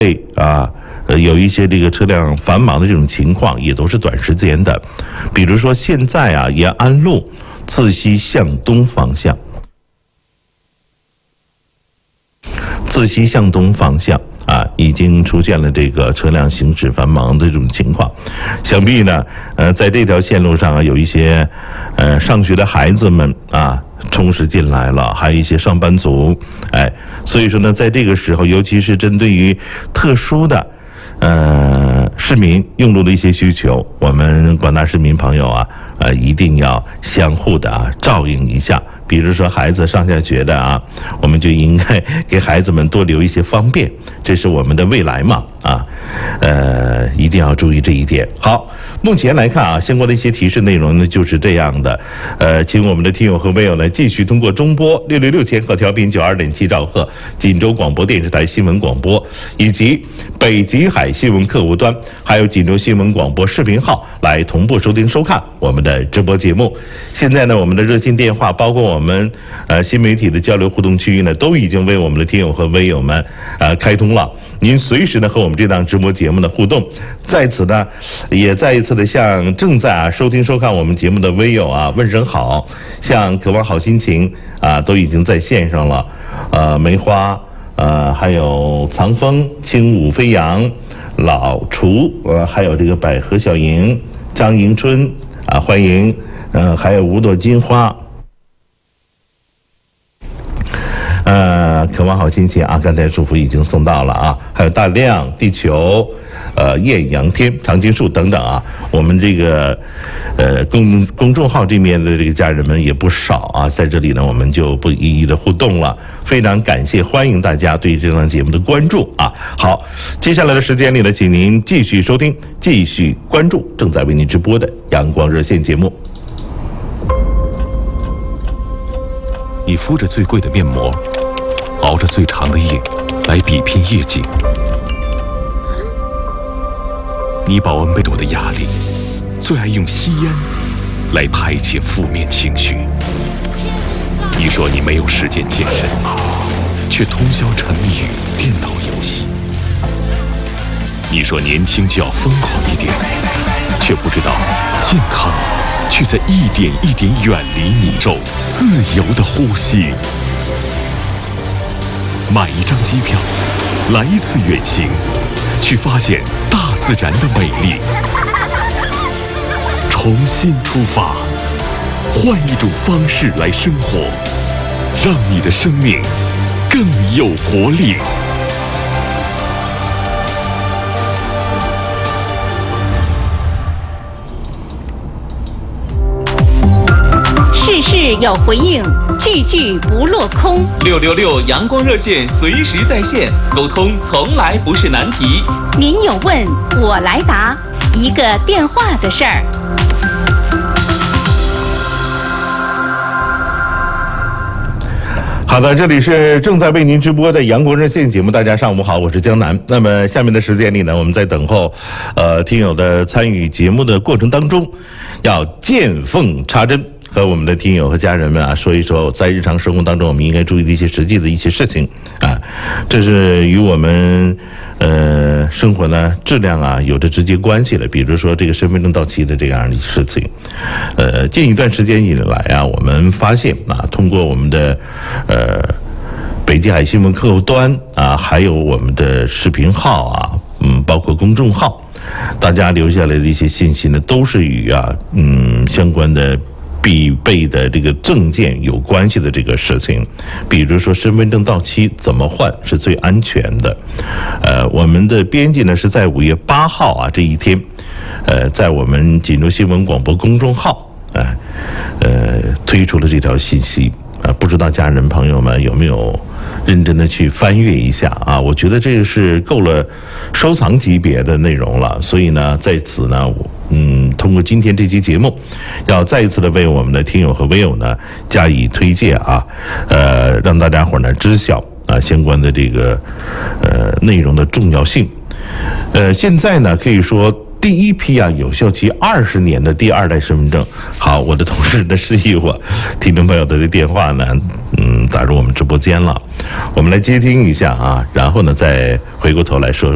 有一些这个车辆繁忙的这种情况，也都是短时间的。比如说现在延安路自西向东方向，已经出现了这个车辆行驶繁忙的这种情况。想必呢，在这条线路上有一些上学的孩子们充实进来了，还有一些上班族，所以说呢，在这个时候，尤其是针对于特殊的市民用路的一些需求，我们广大市民朋友一定要相互的照应一下。比如说孩子上下学的我们就应该给孩子们多留一些方便，这是我们的未来嘛一定要注意这一点。好，目前来看相关的一些提示内容呢就是这样的。请我们的听友和微友呢继续通过中波666千赫调频92.7兆赫锦州广播电视台新闻广播，以及北极海新闻客户端，还有锦州新闻广播视频号来同步收听收看我们的直播节目。现在呢，我们的热线电话包括我们新媒体的交流互动区域呢，都已经为我们的听友和微友们开通了。您随时呢和我们这档直播节目的互动，在此呢也再一次的向正在收听收看我们节目的微友问声好，像渴望好心情都已经在线上了，梅花还有藏风、轻舞飞扬、老厨还有这个百合小莹、张迎春欢迎，还有五朵金花。渴望好心情刚才祝福已经送到了还有大亮、地球、艳阳天、常青树等等我们这个公众号这面的这个家人们也不少在这里呢我们就不一一的互动了，非常感谢，欢迎大家对这档节目的关注好，接下来的时间里呢，请您继续收听，继续关注正在为您直播的阳光热线节目。 你敷着最贵的面膜，熬着最长的夜来比拼业绩，你保温杯里的压力，最爱用吸烟来排解负面情绪。你说你没有时间健身，却通宵沉迷于电脑游戏。你说年轻就要疯狂一点，却不知道健康却在一点一点远离你，受自由的呼吸。买一张机票，来一次远行，去发现大自然的美丽。重新出发，换一种方式来生活，让你的生命更有活力。 事事有回应，句句不落空。 666阳光热线随时在线，沟通从来不是难题。 您有问，我来答，一个电话的事儿。 好的，这里是正在为您直播的阳光热线节目，大家上午好，我是江南。那么下面的时间里呢，我们在等候听友的参与节目的过程当中，要见缝插针，和我们的听友和家人们说一说，在日常生活当中我们应该注意的一些实际的一些事情这是与我们生活呢质量有着直接关系的。比如说这个身份证到期的这样的事情，近一段时间以来我们发现通过我们的北极海新闻客户端还有我们的视频号包括公众号，大家留下来的一些信息呢，都是与相关的必备的这个证件有关系的这个事情。比如说身份证到期怎么换是最安全的。我们的编辑呢是在5月8号这一天，在我们锦州新闻广播公众号推出了这条信息。不知道家人朋友们有没有认真的去翻阅一下我觉得这个是够了收藏级别的内容了。所以呢，在此呢通过今天这期节目，要再一次的为我们的听友和微友呢加以推荐让大家伙呢知晓相关的这个内容的重要性。现在呢可以说第一批有效期20年的第2代身份证。好，我的同事呢示意我听众朋友的这电话呢打入我们直播间了，我们来接听一下然后呢再回过头来说